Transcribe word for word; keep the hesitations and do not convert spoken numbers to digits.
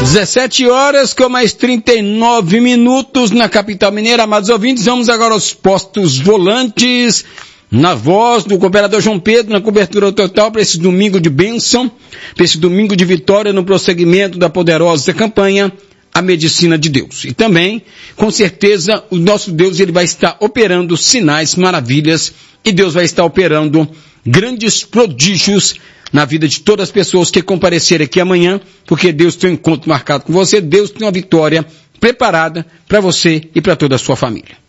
dezessete horas com mais trinta e nove minutos na capital mineira. Amados ouvintes, vamos agora aos postos volantes, na voz do governador João Pedro, na cobertura total para esse domingo de bênção, para esse domingo de vitória no prosseguimento da poderosa campanha A Medicina de Deus. E também, com certeza, o nosso Deus ele vai estar operando sinais, maravilhas, e Deus vai estar operando grandes prodígios na vida de todas as pessoas que comparecerem aqui amanhã, porque Deus tem um encontro marcado com você, Deus tem uma vitória preparada para você e para toda a sua família.